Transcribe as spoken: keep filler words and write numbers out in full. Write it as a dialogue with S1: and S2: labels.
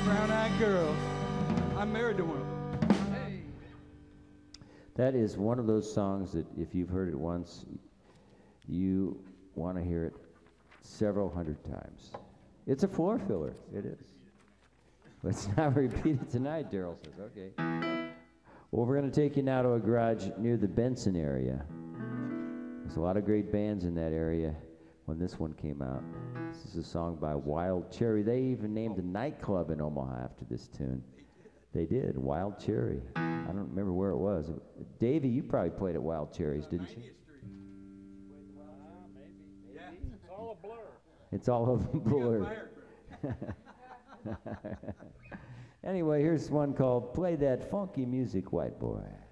S1: brown-eyed girl. I'm married to one of them. Hey.
S2: That is one of those songs that if you've heard it once, you want to hear it several hundred times. It's a floor filler. It is. Let's not repeat it tonight, Daryl says. Okay. Well, we're going to take you now to a garage near the Benson area. There's a lot of great bands in that area when this one came out. This is a song by Wild Cherry. They even named a nightclub in Omaha after this tune. They did, Wild Cherry. I don't remember where it was. Davey, you probably played at Wild Cherries, didn't you?
S3: It's all a blur.
S2: It's all a blur. Anyway, here's one called Play That Funky Music, White Boy.